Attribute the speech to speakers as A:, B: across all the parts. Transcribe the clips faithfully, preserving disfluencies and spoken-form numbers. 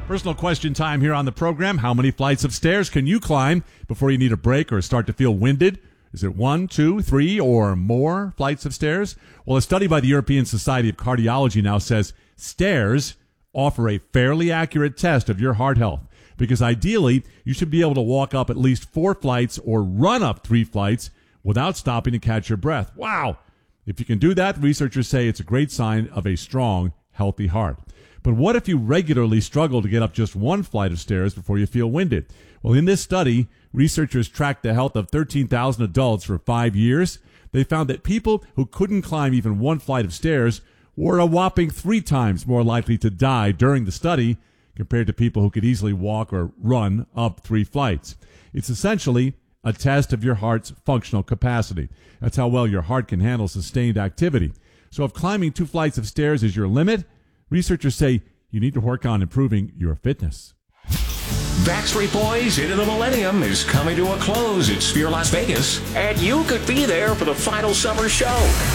A: Personal question time here on the program. How many flights of stairs can you climb before you need a break or start to feel winded? Is it one, two, three, or more flights of stairs? Well, a study by the European Society of Cardiology now says stairs offer a fairly accurate test of your heart health, because ideally you should be able to walk up at least four flights or run up three flights without stopping to catch your breath. Wow! If you can do that, researchers say it's a great sign of a strong, healthy heart. But what if you regularly struggle to get up just one flight of stairs before you feel winded? Well, in this study, researchers tracked the health of thirteen thousand adults for five years. They found that people who couldn't climb even one flight of stairs were a whopping three times more likely to die during the study compared to people who could easily walk or run up three flights. It's essentially a test of your heart's functional capacity. That's how well your heart can handle sustained activity. So if climbing two flights of stairs is your limit, researchers say you need to work on improving your fitness.
B: Backstreet Boys Into the Millennium is coming to a close at Sphere Las Vegas, and you could be there for the final summer show.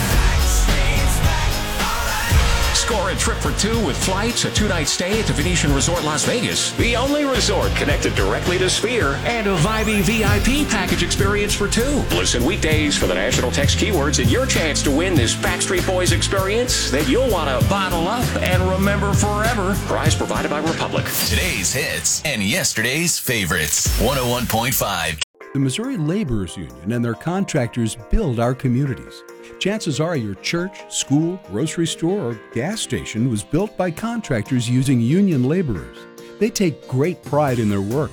B: Score a trip for two with flights, a two-night stay at the Venetian Resort Las Vegas, the only resort connected directly to Sphere, and a vibey V I P package experience for two. Listen weekdays for the national text keywords and your chance to win this Backstreet Boys experience that you'll want to bottle up and remember forever. Prize provided by Republic.
C: Today's hits and yesterday's favorites. one oh one point five.
D: The Missouri Laborers Union and their contractors build our communities. Chances are your church, school, grocery store, or gas station was built by contractors using union laborers. They take great pride in their work